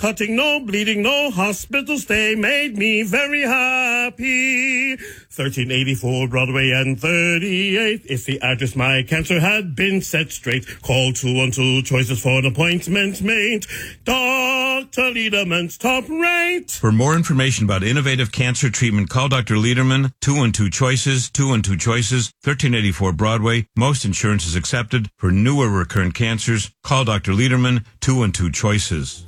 cutting, no bleeding, no hospital stay made me very happy. 1384 Broadway and 38th is the address. My cancer had been set straight. Call 212 Choices for an appointment made. Dr. Lederman's top rate. For more information about innovative cancer treatment, call Dr. Lederman, 212 Choices, 212 Choices, 1384 Broadway. Most insurance is accepted. For newer recurrent cancers, call Dr. Lederman, 212 Choices.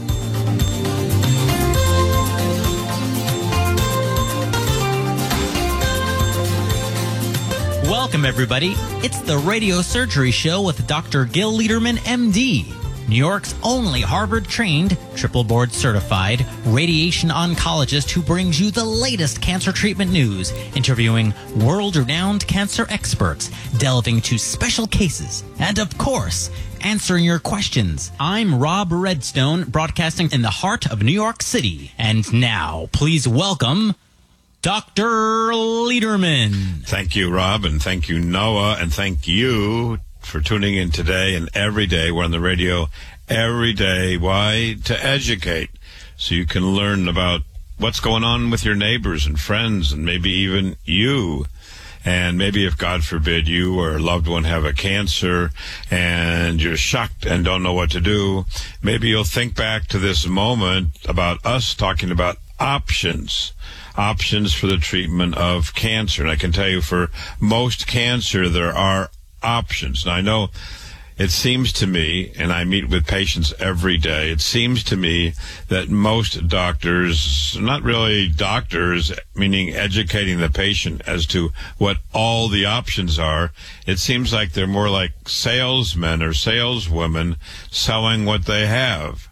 Welcome, everybody. It's the Radio Surgery Show with Dr. Gil Lederman, MD, New York's only Harvard-trained, triple board-certified radiation oncologist who brings you the latest cancer treatment news, interviewing world-renowned cancer experts, delving into special cases, and, of course, answering your questions. I'm Rob Redstone, broadcasting in the heart of New York City. And now, please welcome Dr. Lederman. Thank you, Rob, and thank you, Noah, and thank you for tuning in today and every day. We're on the radio every day. Why? To educate, so you can learn about what's going on with your neighbors and friends and maybe even you. And maybe if, God forbid, you or a loved one have a cancer and you're shocked and don't know what to do, maybe you'll think back to this moment about us talking about options for the treatment of cancer. And I can tell you, for most cancer, there are options. Now, I know it seems to me, and I meet with patients every day, it seems to me that most doctors, not really doctors, meaning educating the patient as to what all the options are, it seems like they're more like salesmen or saleswomen selling what they have.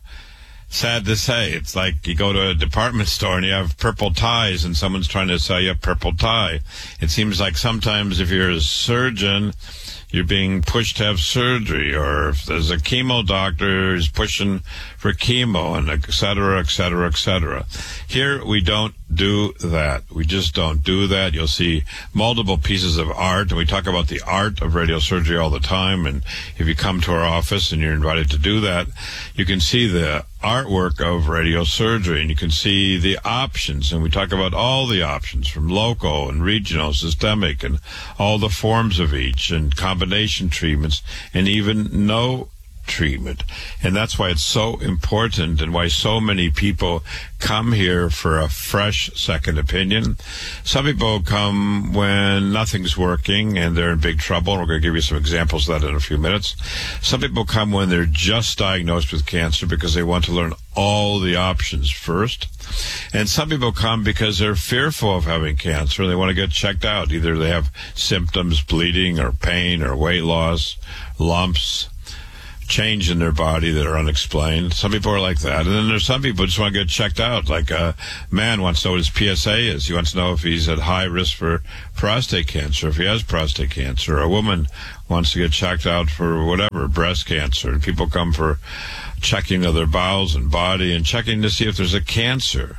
Sad to say, it's like you go to a department store and you have purple ties and someone's trying to sell you a purple tie. It seems like sometimes if you're a surgeon, you're being pushed to have surgery, or if there's a chemo doctor who's pushing for chemo, and et cetera, et cetera, et cetera. Here, we don't do that. We just don't do that. You'll see multiple pieces of art, and we talk about the art of radiosurgery all the time, and if you come to our office and you're invited to do that, you can see the artwork of radiosurgery, and you can see the options, and we talk about all the options, from local and regional, systemic, and all the forms of each, and combination treatments, and even no treatment. And that's why it's so important, and why so many people come here for a fresh second opinion. Some people come when nothing's working and they're in big trouble, and we're going to give you some examples of that in a few minutes. Some people come when they're just diagnosed with cancer because they want to learn all the options first. And some people come because they're fearful of having cancer and they want to get checked out. Either they have symptoms, bleeding or pain or weight loss, lumps, change in their body that are unexplained. Some people are like that. And then there's some people who just want to get checked out. Like a man wants to know what his PSA is. He wants to know if he's at high risk for prostate cancer, if he has prostate cancer. A woman wants to get checked out for whatever, breast cancer. And people come for checking of their bowels and body and checking to see if there's a cancer.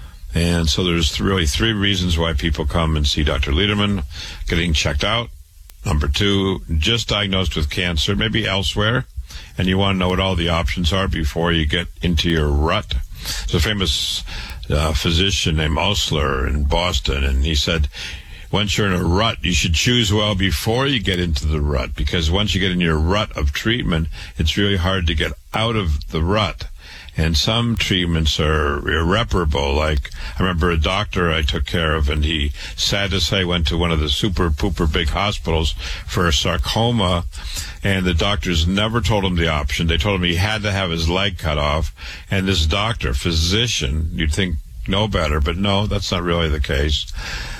And so there's really three reasons why people come and see Dr. Lederman: getting checked out. Number two, just diagnosed with cancer, maybe elsewhere, and you want to know what all the options are before you get into your rut. There's a famous physician named Osler in Boston, and he said, once you're in a rut, you should choose well before you get into the rut, because once you get in your rut of treatment, it's really hard to get out of the rut. And some treatments are irreparable. Like, I remember a doctor I took care of, and he, sad to say, went to one of the super pooper big hospitals for a sarcoma, and the doctors never told him the option. They told him he had to have his leg cut off. And this doctor, physician, you'd think know better, but no, that's not really the case,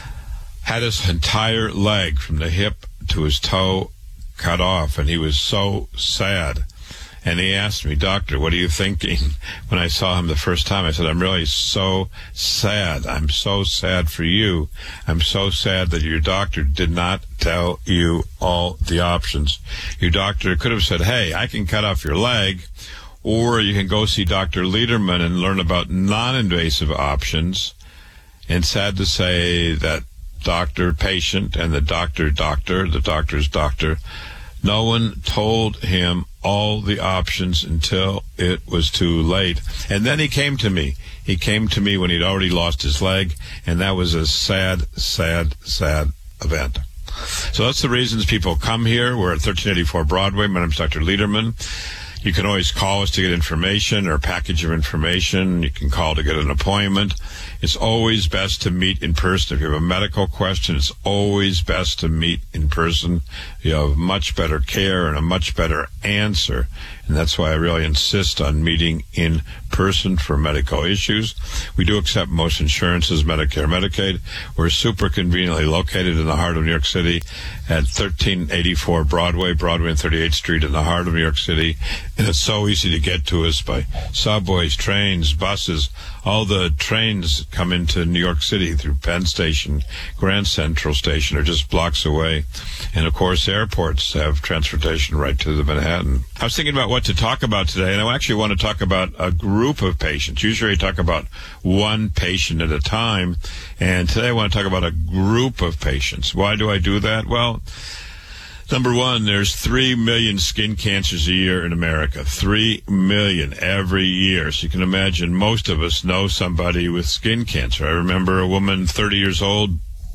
had his entire leg from the hip to his toe cut off, and he was so sad. And he asked me, "Doctor, what are you thinking?" When I saw him the first time, I said, "I'm really so sad. I'm so sad for you. I'm so sad that your doctor did not tell you all the options. Your doctor could have said, hey, I can cut off your leg, or you can go see Dr. Lederman and learn about non-invasive options." And sad to say that doctor-patient and the doctor's doctor No one told him all the options until it was too late. And then he came to me. He came to me when he'd already lost his leg, and that was a sad, sad, sad event. So that's the reasons people come here. We're at 1384 Broadway. My name's Dr. Lederman. You can always call us to get information or a package of information. You can call to get an appointment. It's always best to meet in person. If you have a medical question, it's always best to meet in person. You have much better care and a much better answer. And that's why I really insist on meeting in person for medical issues. We do accept most insurances, Medicare, Medicaid. We're super conveniently located in the heart of New York City at 1384 Broadway and 38th Street in the heart of New York City. And it's so easy to get to us by subways, trains, buses. All the trains come into New York City through Penn Station, Grand Central Station are just blocks away. And, of course, airports have transportation right to the Manhattan. I was thinking about what to talk about today, and I actually want to talk about a group of patients. Usually I talk about one patient at a time, and today I want to talk about a group of patients. Why do I do that? Well, number one, there's 3 million skin cancers a year in America. 3 million every year. So you can imagine most of us know somebody with skin cancer. I remember a woman 30 years old,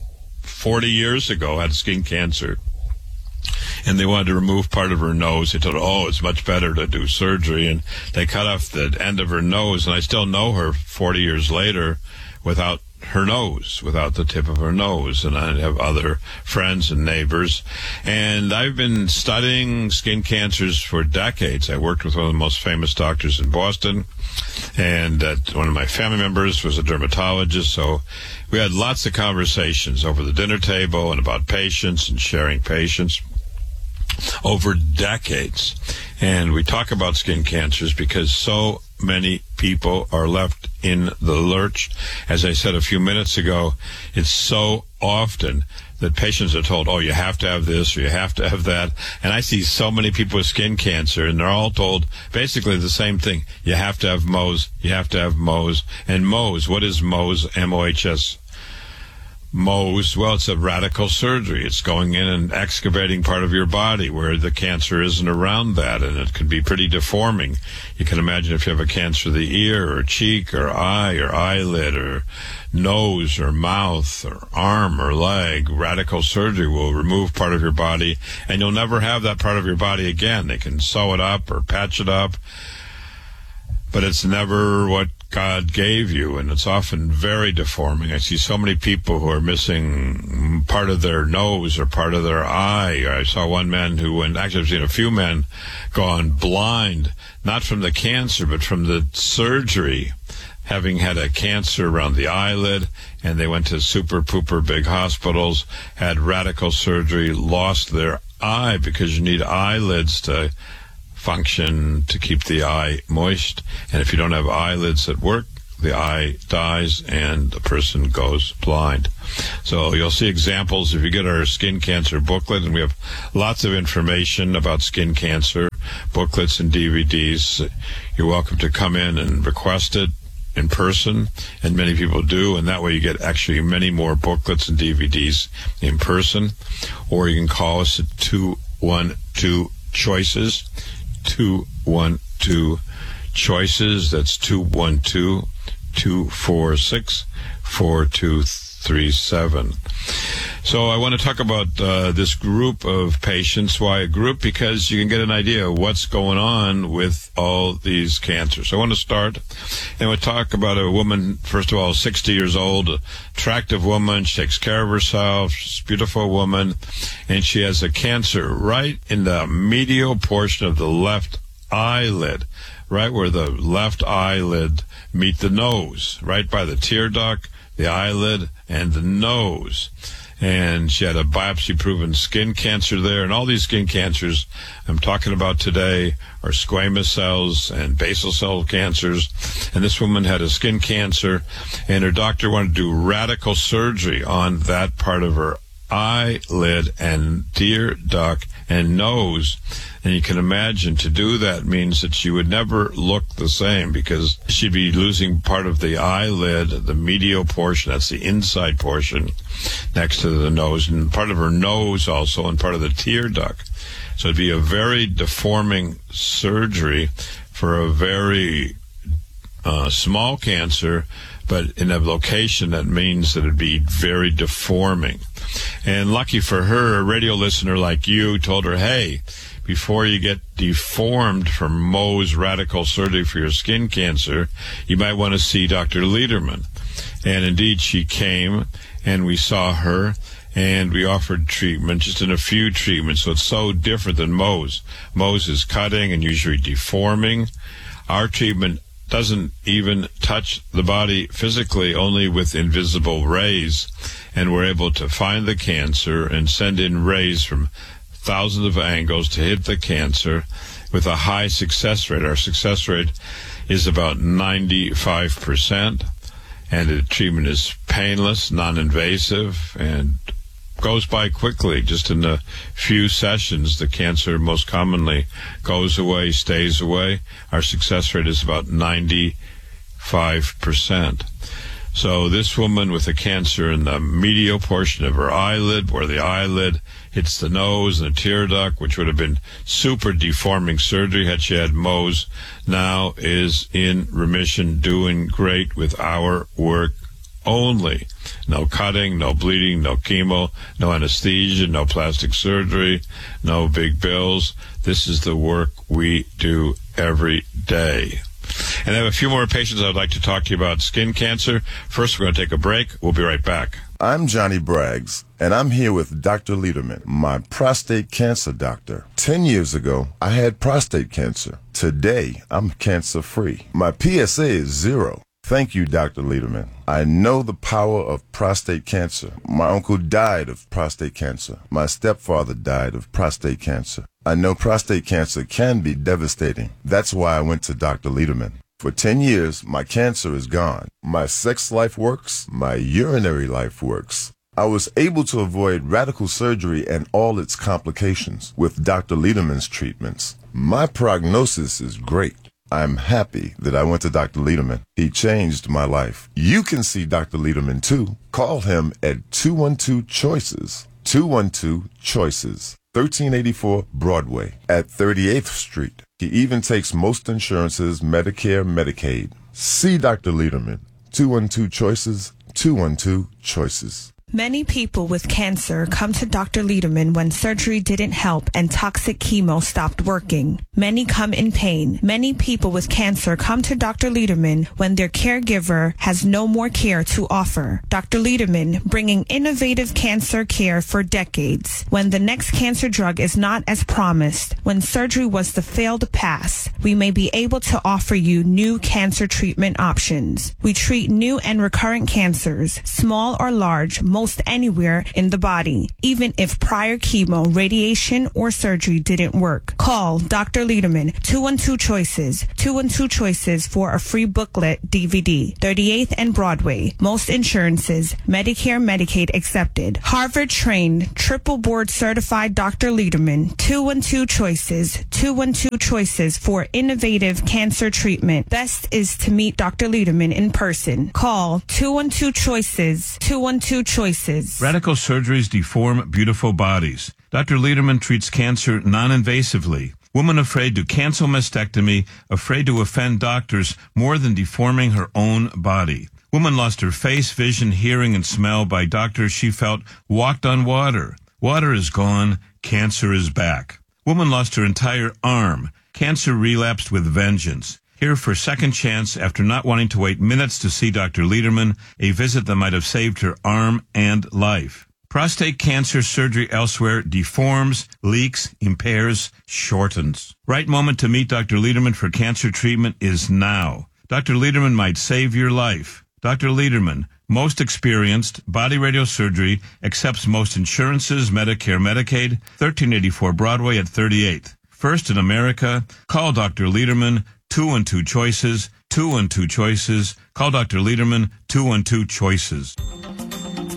40 years ago, had skin cancer. And they wanted to remove part of her nose. They told her, it's much better to do surgery. And they cut off the end of her nose. And I still know her 40 years later without her nose, without the tip of her nose. And I have other friends and neighbors. And I've been studying skin cancers for decades. I worked with one of the most famous doctors in Boston. And one of my family members was a dermatologist. So we had lots of conversations over the dinner table and about patients and sharing patients over decades. And we talk about skin cancers because so many people are left in the lurch. As I said a few minutes ago, it's so often that patients are told, you have to have this or you have to have that. And I see so many people with skin cancer, and they're all told basically the same thing. You have to have Mohs. You have to have Mohs. And Mohs, what is Mohs? M-O-H-S. Mohs, well, it's a radical surgery. It's going in and excavating part of your body where the cancer isn't around that, and it can be pretty deforming. You can imagine if you have a cancer of the ear or cheek or eye or eyelid or nose or mouth or arm or leg, radical surgery will remove part of your body, and you'll never have that part of your body again. They can sew it up or patch it up, but it's never what God gave you, and it's often very deforming. I see so many people who are missing part of their nose or part of their eye. I saw one man actually I've seen a few men gone blind, not from the cancer, but from the surgery, having had a cancer around the eyelid, and they went to super pooper big hospitals, had radical surgery, lost their eye because you need eyelids to function to keep the eye moist, and if you don't have eyelids that work, the eye dies and the person goes blind. So you'll see examples if you get our skin cancer booklet, and we have lots of information about skin cancer, booklets and DVDs. You're welcome to come in and request it in person, and many people do, and that way you get actually many more booklets and DVDs in person, or you can call us at 212-CHOICES, 212-CHOICES. That's 212-246-4237. So I want to talk about this group of patients. Why a group? Because you can get an idea of what's going on with all these cancers. I want to start and we'll talk about a woman, first of all, 60 years old, attractive woman. She takes care of herself. She's a beautiful woman, and she has a cancer right in the medial portion of the left eyelid, right where the left eyelid meet the nose, right by the tear duct, the eyelid, and the nose. And she had a biopsy-proven skin cancer there. And all these skin cancers I'm talking about today are squamous cells and basal cell cancers. And this woman had a skin cancer, and her doctor wanted to do radical surgery on that part of her eyelid and tear duct and nose. And you can imagine to do that means that she would never look the same, because she'd be losing part of the eyelid, the medial portion, that's the inside portion next to the nose, and part of her nose also, and part of the tear duct. So it'd be a very deforming surgery for a very small cancer, but in a location that means that it'd be very deforming. And lucky for her, a radio listener like you told her, hey, before you get deformed from Mohs radical surgery for your skin cancer, you might want to see Dr. Lederman. And indeed, she came, and we saw her, and we offered treatment, just in a few treatments. So it's so different than Mohs. Mohs is cutting and usually deforming. Our treatment doesn't even touch the body physically, only with invisible rays. And we're able to find the cancer and send in rays from thousands of angles to hit the cancer with a high success rate. Our success rate is about 95%, and the treatment is painless, non-invasive, and goes by quickly. Just in a few sessions, the cancer most commonly goes away, stays away. Our success rate is about 95%. So this woman with a cancer in the medial portion of her eyelid, where the eyelid hits the nose and the tear duct, which would have been super deforming surgery had she had Mohs, now is in remission, doing great with our work only. No cutting, no bleeding, no chemo, no anesthesia, no plastic surgery, no big bills. This is the work we do every day. And I have a few more patients I'd like to talk to you about skin cancer. First, we're going to take a break. We'll be right back. I'm Johnny Braggs, and I'm here with Dr. Lederman, my prostate cancer doctor. 10 years ago, I had prostate cancer. Today, I'm cancer-free. My PSA is 0. Thank you, Dr. Lederman. I know the power of prostate cancer. My uncle died of prostate cancer. My stepfather died of prostate cancer. I know prostate cancer can be devastating. That's why I went to Dr. Lederman. For 10 years, my cancer is gone. My sex life works. My urinary life works. I was able to avoid radical surgery and all its complications with Dr. Lederman's treatments. My prognosis is great. I'm happy that I went to Dr. Lederman. He changed my life. You can see Dr. Lederman too. Call him at 212-CHOICES. 212-CHOICES. 1384 Broadway at 38th Street. He even takes most insurances, Medicare, Medicaid. See Dr. Lederman. 212-CHOICES. 212-CHOICES. Many people with cancer come to Dr. Lederman when surgery didn't help and toxic chemo stopped working. Many come in pain. Many people with cancer come to Dr. Lederman when their caregiver has no more care to offer. Dr. Lederman, bringing innovative cancer care for decades. When the next cancer drug is not as promised, when surgery was the failed pass, we may be able to offer you new cancer treatment options. We treat new and recurrent cancers, small or large, most anywhere in the body, even if prior chemo, radiation, or surgery didn't work. Call Dr. Lederman, 212-CHOICES, 212-CHOICES for a free booklet DVD, 38th and Broadway. Most insurances, Medicare, Medicaid accepted. Harvard-trained, triple board certified Dr. Lederman, 212-CHOICES, 212-CHOICES for innovative cancer treatment. Best is to meet Dr. Lederman in person. Call 212-CHOICES, 212-CHOICES. Radical surgeries deform beautiful bodies. Dr. Lederman treats cancer non-invasively. Woman afraid to cancel mastectomy, afraid to offend doctors more than deforming her own body. Woman lost her face, vision, hearing, and smell by doctors she felt walked on water. Water is gone. Cancer is back. Woman lost her entire arm. Cancer relapsed with vengeance. Here for second chance after not wanting to wait minutes to see Dr. Lederman, a visit that might have saved her arm and life. Prostate cancer surgery elsewhere deforms, leaks, impairs, shortens. Right moment to meet Dr. Lederman for cancer treatment is now. Dr. Lederman might save your life. Dr. Lederman, most experienced, body radiosurgery, accepts most insurances, Medicare, Medicaid, 1384 Broadway at 38th. First in America, call Dr. Lederman, 212-CHOICES, 212-CHOICES. Call Dr. Lederman, 212-CHOICES.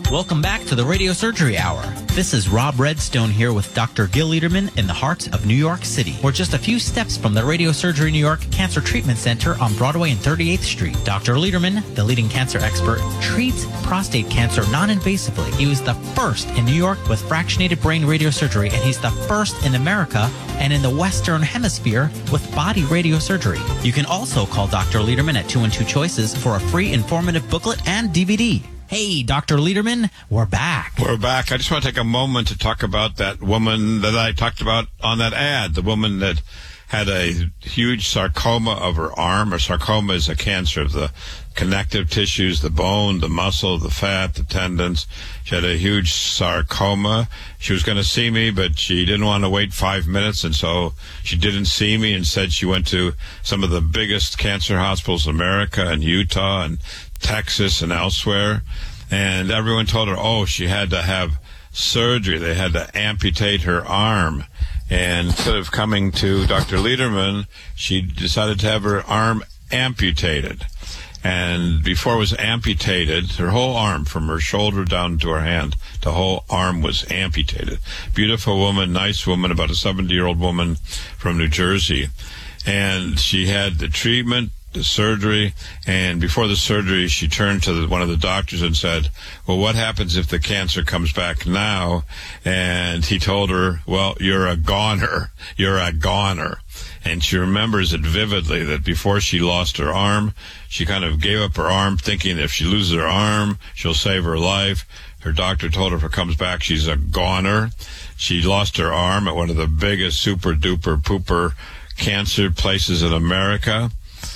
Welcome back to the Radio Surgery Hour. This is Rob Redstone here with Dr. Gil Liederman in the heart of New York City. We're just a few steps from the Radio Surgery New York Cancer Treatment Center on Broadway and 38th Street. Dr. Liederman, the leading cancer expert, treats prostate cancer non-invasively. He was the first in New York with fractionated brain radiosurgery, and he's the first in America and in the Western Hemisphere with body radiosurgery. You can also call Dr. Liederman at 212-CHOICES for a free informative booklet and DVD. Hey, Dr. Liederman, we're back. We're back. I just want to take a moment to talk about that woman that I talked about on that ad, the woman that had a huge sarcoma of her arm. A sarcoma is a cancer of the connective tissues, the bone, the muscle, the fat, the tendons. She had a huge sarcoma. She was going to see me, but she didn't want to wait 5 minutes, and so she didn't see me. Instead, she went to some of the biggest cancer hospitals in America, in Utah and Texas and elsewhere, and everyone told her, oh, she had to have surgery. They had to amputate her arm. And instead of coming to Dr. Liederman, she decided to have her arm amputated. And before it was amputated, her whole arm, from her shoulder down to her hand, the whole arm was amputated. Beautiful woman, nice woman, about a 70-year-old woman from New Jersey. And she had the treatment, the surgery, and before the surgery, she turned to one of the doctors and said, well, what happens if the cancer comes back now? And he told her, well, you're a goner. You're a goner. And she remembers it vividly that before she lost her arm, she kind of gave up her arm thinking if she loses her arm, she'll save her life. Her doctor told her if it comes back, she's a goner. She lost her arm at one of the biggest super-duper pooper cancer places in America.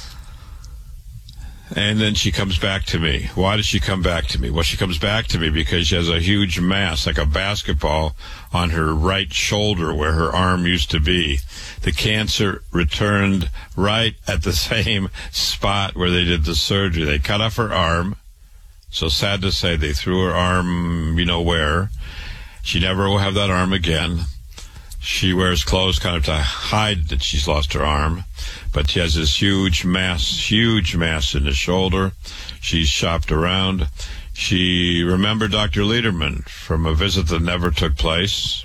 And then she comes back to me. Why does she come back to me? Well, she comes back to me because she has a huge mass, like a basketball, on her right shoulder where her arm used to be. The cancer returned right at the same spot where they did the surgery. They cut off her arm. So sad to say, they threw her arm, you know where. She never will have that arm again. She wears clothes kind of to hide that she's lost her arm. But she has this huge mass in the shoulder. She's shopped around. She remembered Dr. Liederman from a visit that never took place.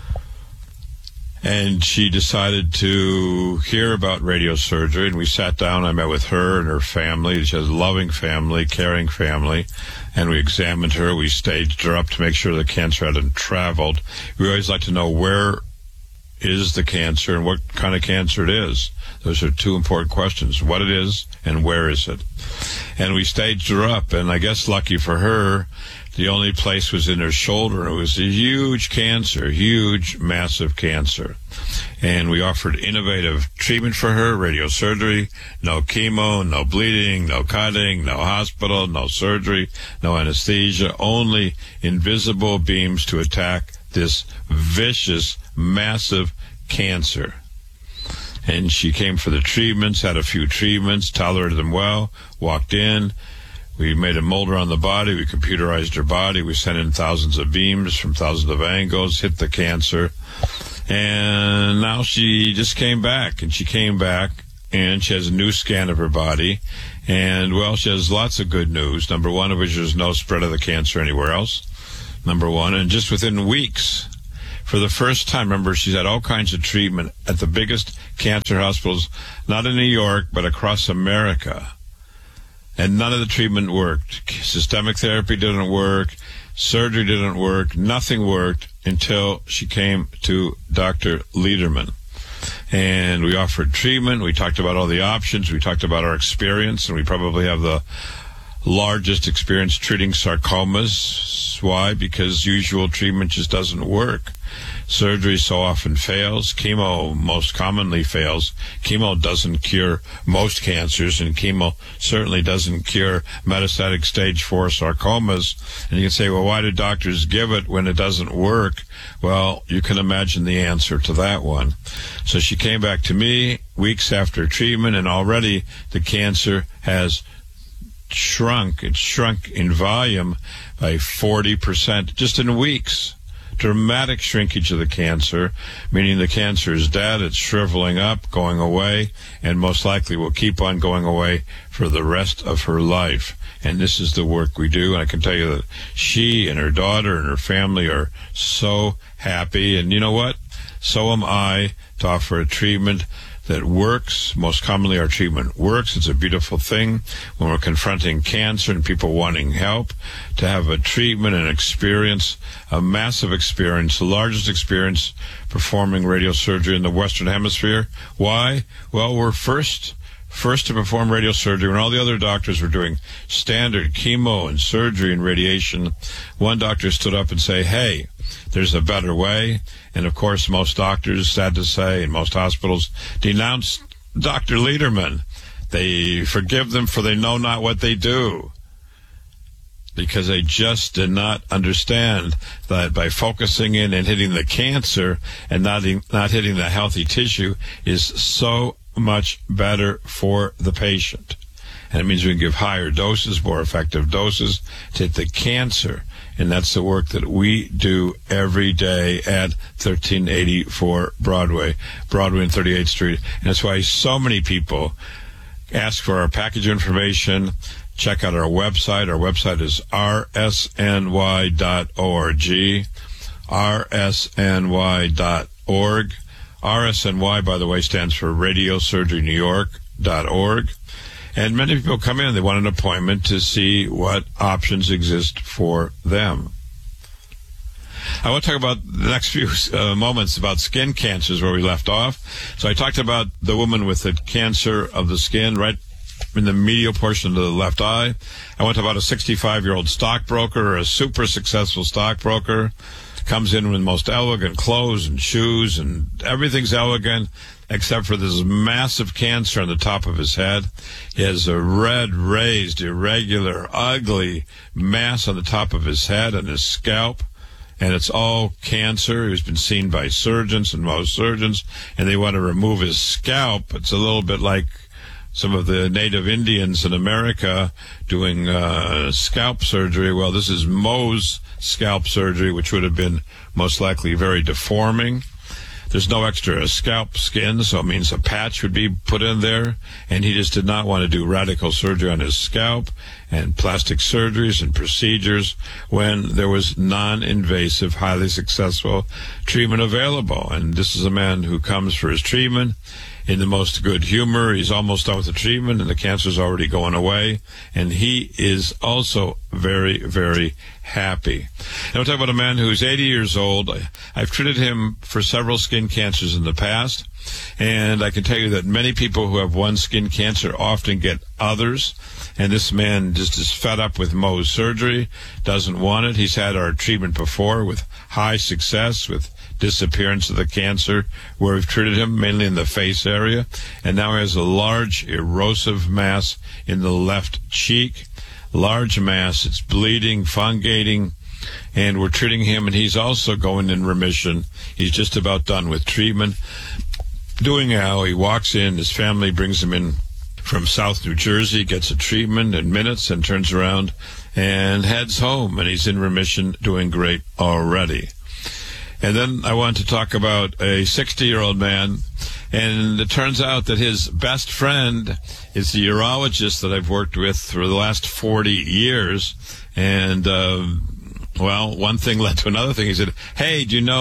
And she decided to hear about radiosurgery, and we sat down. I met with her and her family. She has a loving family, caring family, and we examined her. We staged her up to make sure the cancer hadn't traveled. We always like to know where is the cancer and what kind of cancer it is. Those are two important questions, what it is and where is it. And we staged her up, and I guess lucky for her, the only place was in her shoulder. It was a huge cancer, huge, massive cancer. And we offered innovative treatment for her, radiosurgery, no chemo, no bleeding, no cutting, no hospital, no surgery, no anesthesia, only invisible beams to attack this vicious, massive cancer. And she came for the treatments, had a few treatments, tolerated them well, walked in. We made a molder on the body. We computerized her body. We sent in thousands of beams from thousands of angles, hit the cancer. And now she just came back. And she came back, and she has a new scan of her body. And, well, she has lots of good news. Number one, of which there's no spread of the cancer anywhere else. Number one. And just within weeks, for the first time, remember, she's had all kinds of treatment at the biggest cancer hospitals, not in New York, but across America. And none of the treatment worked. Systemic therapy didn't work. Surgery didn't work. Nothing worked until she came to Dr. Liederman. And we offered treatment. We talked about all the options. We talked about our experience, and we probably have the largest experience treating sarcomas. Why? Because usual treatment just doesn't work. Surgery so often fails. Chemo most commonly fails. Chemo doesn't cure most cancers, and chemo certainly doesn't cure metastatic stage 4 sarcomas. And you can say, well, why do doctors give it when it doesn't work? Well, you can imagine the answer to that one. So she came back to me weeks after treatment, and already the cancer has shrunk. It shrunk in volume by 40% just in weeks. dramatic shrinkage of the cancer, meaning the cancer is dead, it's shriveling up, going away, and most likely will keep on going away for the rest of her life. And this is the work we do, and I can tell you that she and her daughter and her family are so happy. And you know what? So am I, to offer a treatment that works. Most commonly, our treatment works. It's a beautiful thing when we're confronting cancer and people wanting help, to have a treatment and experience, a massive experience, the largest experience performing radiosurgery in the Western Hemisphere. Why? Well, we're first to perform radiosurgery when all the other doctors were doing standard chemo and surgery and radiation. One doctor stood up and say, hey, there's a better way. And of course, most doctors, sad to say, and most hospitals denounce Dr. Lederman. They forgive them, for they know not what they do, because they just did not understand that by focusing in and hitting the cancer and not hitting the healthy tissue is so much better for the patient. And it means we can give higher doses, more effective doses to hit the cancer. And that's the work that we do every day at 1384 Broadway and 38th Street. And that's why so many people ask for our package information. Check out our website. Our website is rsny.org, rsny.org. RSNY, by the way, stands for radiosurgerynewyork.org. And many people come in, they want an appointment to see what options exist for them. I want to talk about the next few moments about skin cancers where we left off. So I talked about the woman with the cancer of the skin right in the medial portion of the left eye. I want to talk about a 65-year-old stockbroker, or a super successful stockbroker. Comes in with most elegant clothes and shoes, and everything's elegant except for this massive cancer on the top of his head. He has a red, raised, irregular, ugly mass on the top of his head and his scalp, and it's all cancer. He's been seen by surgeons and most surgeons, and they want to remove his scalp. It's a little bit like some of the native Indians in America doing scalp surgery. Well, this is Mohs scalp surgery, which would have been most likely very deforming. There's no extra scalp skin, so it means a patch would be put in there, and he just did not want to do radical surgery on his scalp and plastic surgeries and procedures when there was non-invasive, highly successful treatment available. And this is a man who comes for his treatment in the most good humor. He's almost done with the treatment, and the cancer's already going away, and he is also very, very happy. And I'll talk about a man who's 80 years old. I've treated him for several skin cancers in the past, and I can tell you that many people who have one skin cancer often get others, and this man just is fed up with Mohs surgery, doesn't want it. He's had our treatment before with high success, with disappearance of the cancer, where we've treated him mainly in the face area, and now he has a large erosive mass in the left cheek. Large mass, it's bleeding, fungating, and we're treating him, and he's also going in remission. He's just about done with treatment. Doing how he walks in, his family brings him in from South New Jersey, gets a treatment in minutes, and turns around and heads home, and he's in remission, doing great already. And then I want to talk about a 60-year-old man, and it turns out that his best friend is the urologist that I've worked with for the last 40 years. And, well, one thing led to another thing. He said, hey, do you know ...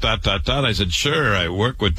I said, sure, I work with ...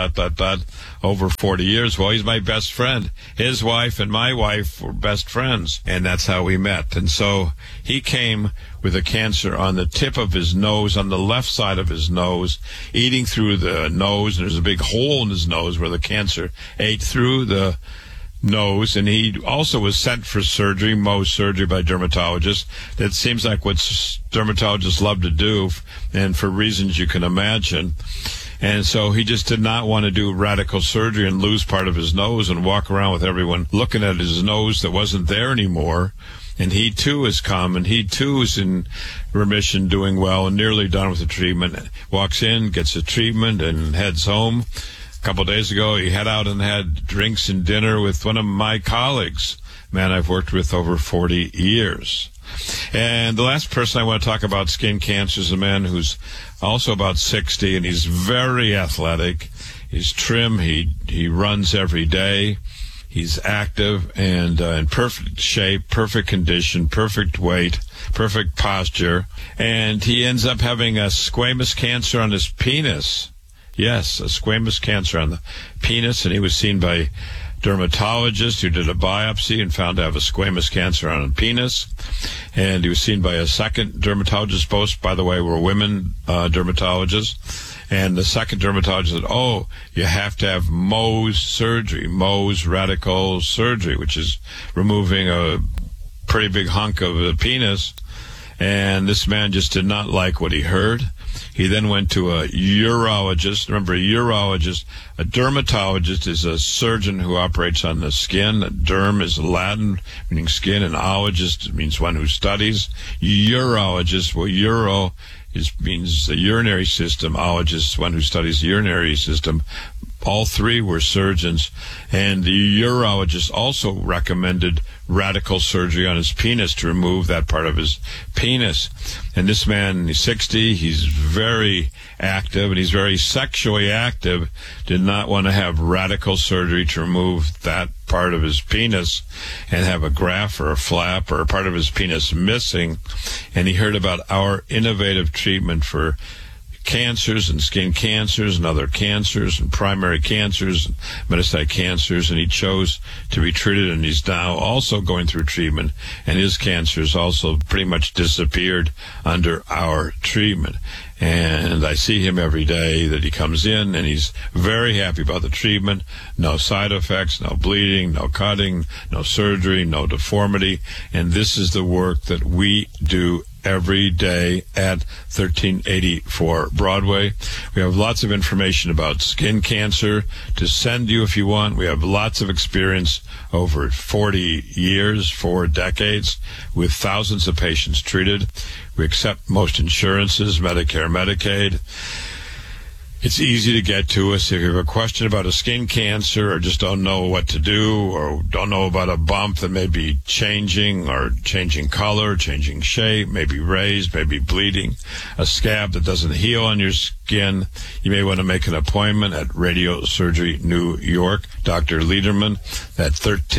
over 40 years. Well, he's my best friend. His wife and my wife were best friends, and that's how we met. And so he came with a cancer on the tip of his nose, on the left side of his nose, eating through the nose, and there's a big hole in his nose where the cancer ate through the nose, and he also was sent for surgery, Mohs surgery, by dermatologists. That seems like what dermatologists love to do, and for reasons you can imagine. And so he just did not want to do radical surgery and lose part of his nose and walk around with everyone looking at his nose that wasn't there anymore. And he too has come, and he too is in remission, doing well, and nearly done with the treatment. Walks in, gets the treatment, and heads home. A couple of days ago, he had out and had drinks and dinner with one of my colleagues, man I've worked with over 40 years. And the last person I want to talk about skin cancer is a man who's also about 60, and he's very athletic. He's trim. He runs every day. He's active and in perfect shape, perfect condition, perfect weight, perfect posture. And he ends up having a squamous cancer on his penis. Yes, a squamous cancer on the penis. And he was seen by a dermatologist who did a biopsy and found to have a squamous cancer on the penis. And he was seen by a second dermatologist. Both, by the way, were women dermatologists. And the second dermatologist said, oh, you have to have Mohs surgery, Mohs radical surgery, which is removing a pretty big hunk of the penis. And this man just did not like what he heard. He then went to a urologist. Remember, a urologist, a dermatologist is a surgeon who operates on the skin. Derm is Latin, meaning skin, and ologist means one who studies. Urologist, well, uro means the urinary system. Ologist, one who studies the urinary system. All three were surgeons, and the urologist also recommended radical surgery on his penis to remove that part of his penis. And this man, he's 60, he's very active, and he's very sexually active, did not want to have radical surgery to remove that part of his penis and have a graft or a flap or a part of his penis missing. And he heard about our innovative treatment for cancers and skin cancers and other cancers and primary cancers and metastatic cancers, and he chose to be treated, and he's now also going through treatment, and his cancers also pretty much disappeared under our treatment. And I see him every day that he comes in, and he's very happy about the treatment. No side effects, no bleeding, no cutting, no surgery, no deformity. And this is the work that we do every day at 1384 Broadway. We have lots of information about skin cancer to send you if you want. We have lots of experience over 40 years, 4 decades, with thousands of patients treated. We accept most insurances, Medicare, Medicaid. It's easy to get to us if you have a question about a skin cancer or just don't know what to do or don't know about a bump that may be changing or changing color, changing shape, maybe raised, maybe bleeding, a scab that doesn't heal on your skin. You may want to make an appointment at Radio Surgery New York, Dr. Lederman, at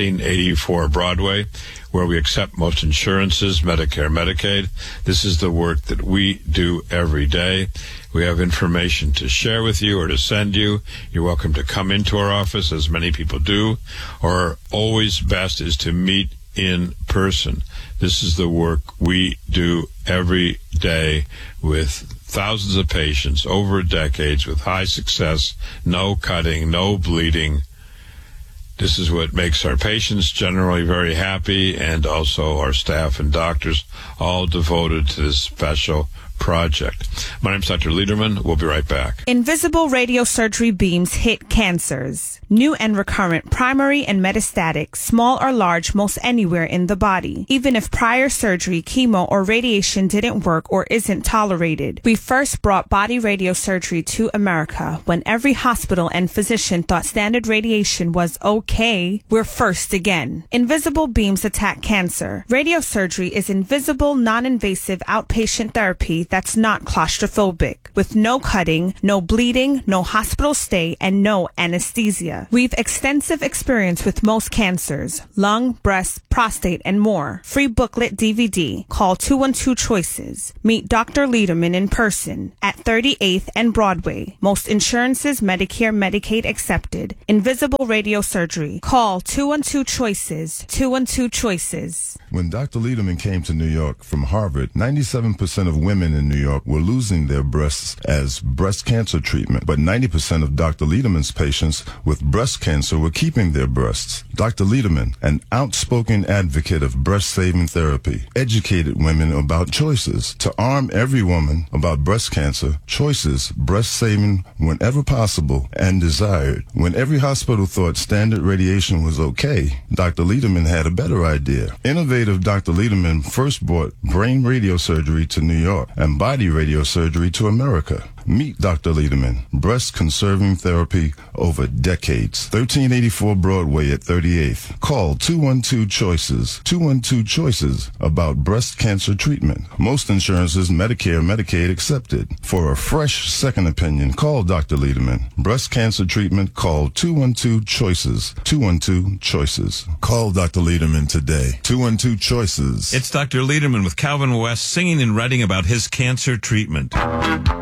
1384 Broadway, where we accept most insurances, Medicare, Medicaid. This is the work that we do every day. We have information to share with you or to send you. You're welcome to come into our office, as many people do, or always best is to meet in person. This is the work we do every day with thousands of patients over decades with high success, no cutting, no bleeding. This is what makes our patients generally very happy, and also our staff and doctors, all devoted to this special project. My name's Dr. Lederman. We'll be right back. Invisible radiosurgery beams hit cancers. New and recurrent, primary and metastatic, small or large, most anywhere in the body. Even if prior surgery, chemo, or radiation didn't work or isn't tolerated. We first brought body radiosurgery to America when every hospital and physician thought standard radiation was okay. We're first again. Invisible beams attack cancer. Radiosurgery is invisible, non-invasive outpatient therapy that's not claustrophobic, with no cutting, no bleeding, no hospital stay, and no anesthesia. We've extensive experience with most cancers, lung, breast, prostate, and more. Free booklet DVD. Call 212-CHOICES. Meet Dr. Lederman in person at 38th and Broadway. Most insurances, Medicare, Medicaid accepted. Invisible radiosurgery. Call 212-CHOICES. 212-CHOICES. When Dr. Lederman came to New York from Harvard, 97% of women in New York were losing their breasts as breast cancer treatment, but 90% of Dr. Lederman's patients with breast cancer were keeping their breasts. Dr. Lederman, an outspoken advocate of breast-saving therapy, educated women about choices. To arm every woman about breast cancer, choices, breast-saving whenever possible and desired. When every hospital thought standard radiation was okay, Dr. Lederman had a better idea. Innovative Dr. Lederman first brought brain radiosurgery to New York and body radiosurgery to America. Meet Dr. Lederman, breast conserving therapy over decades. 1384 Broadway at 38th. Call 212-CHOICES. 212-CHOICES about breast cancer treatment. Most insurances, Medicare, Medicaid accepted. For a fresh second opinion, call Dr. Lederman. Breast cancer treatment, call 212-CHOICES. 212-CHOICES. Call Dr. Lederman today. 212-CHOICES. It's Dr. Lederman with Calvin West singing and writing about his cancer treatment.